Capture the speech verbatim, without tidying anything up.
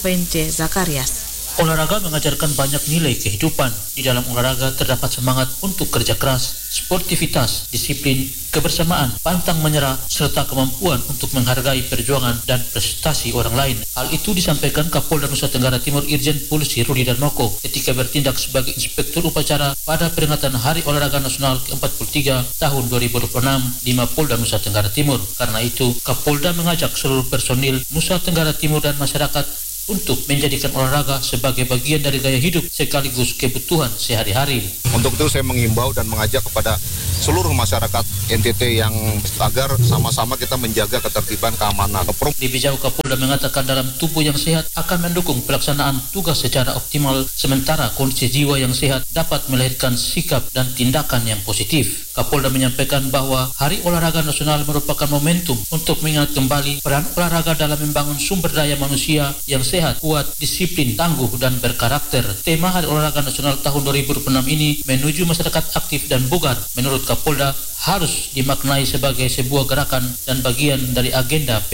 Bence Zakarias. Olahraga mengajarkan banyak nilai kehidupan. Di dalam olahraga terdapat semangat untuk kerja keras, sportivitas, disiplin, kebersamaan, pantang menyerah, serta kemampuan untuk menghargai perjuangan dan prestasi orang lain. Hal itu disampaikan Kapolda Nusa Tenggara Timur Irjen Polisi Rudi Darmoko ketika bertindak sebagai inspektur upacara pada peringatan Hari Olahraga Nasional ke empat puluh tiga tahun dua ribu dua puluh enam di Mapolda Nusa Tenggara Timur. Karena itu, Kapolda mengajak seluruh personil Nusa Tenggara Timur dan masyarakat untuk menjadikan olahraga sebagai bagian dari gaya hidup sekaligus kebutuhan sehari-hari. Untuk itu saya mengimbau dan mengajak kepada seluruh masyarakat N T T yang agar sama-sama kita menjaga ketertiban keamanan. Lebih jauh, Kapolda mengatakan dalam tubuh yang sehat akan mendukung pelaksanaan tugas secara optimal, sementara kondisi jiwa yang sehat dapat melahirkan sikap dan tindakan yang positif. Kapolda menyampaikan bahwa Hari Olahraga Nasional merupakan momentum untuk mengingat kembali peran olahraga dalam membangun sumber daya manusia yang sehat, kuat, disiplin, tangguh, dan berkarakter. Tema Hari Olahraga Nasional tahun dua ribu dua puluh enam ini menuju masyarakat aktif dan bugar. Menurut Kapolda, harus dimaknai sebagai sebuah gerakan dan bagian dari agenda